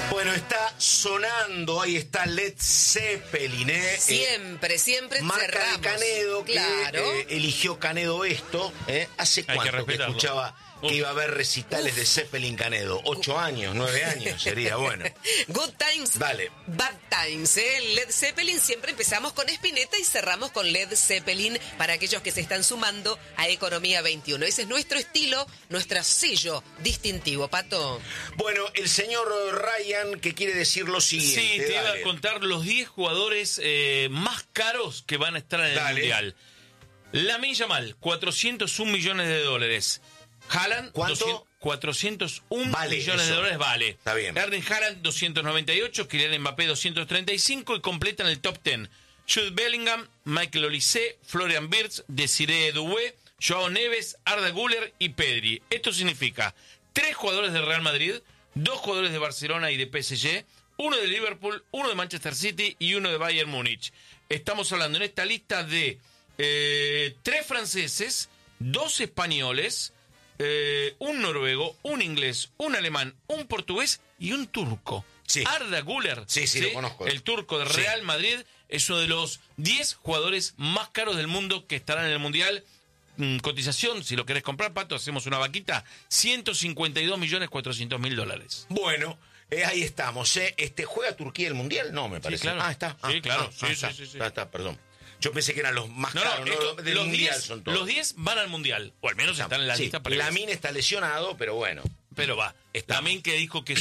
Bueno, está sonando, ahí está Led Zeppelin, Siempre marca cerramos. de Canedo, Claro. que eligió Canedo esto, ¿hace cuánto que escuchaba que iba a haber recitales de Zeppelin Canedo? 8 años, 9 años sería, bueno. Good times, Dale. bad times, Led Zeppelin, siempre empezamos con Spinetta y cerramos con Led Zeppelin para aquellos que se están sumando a Economía 21. Ese es nuestro estilo, nuestro sello distintivo, Pato. Bueno, el señor Ryan, que quiere decir lo siguiente. Sí, te iba dale. a contar los 10 jugadores más caros que van a estar en el Mundial. Lamine Yamal, 401 millones de dólares. Haaland, ¿Cuánto? 401 Vale, millones eso. de dólares vale. Está bien. Erling Haaland, 298. Kylian Mbappé, 235. Y completan el top 10. Jude Bellingham, Michael Olise, Florian Wirtz, Desiree Doué, Joao Neves, Arda Güler y Pedri. Esto significa 3 jugadores del Real Madrid, 2 jugadores de Barcelona y de PSG, 1 de Liverpool, 1 de Manchester City y 1 de Bayern Múnich. Estamos hablando en esta lista de 3 franceses, 2 españoles, un noruego, un inglés, un alemán, un portugués y un turco. Sí. Arda Güler, Sí, lo conozco. el turco de Real Madrid, es uno de los 10 jugadores más caros del mundo que estarán en el Mundial. Cotización, si lo querés comprar, Pato, hacemos una vaquita, 152.400.000 dólares. Bueno, ahí estamos. ¿Juega Turquía el Mundial? No, me parece. claro. Está. Sí, claro. Sí, está. sí. Está, perdón. Yo pensé que eran los más caros, esto, del los Mundial 10, son todos. los 10 van al Mundial, o al menos están en la lista. Lamine está lesionado, pero bueno. Pero va. Estamos. Lamine, que dijo que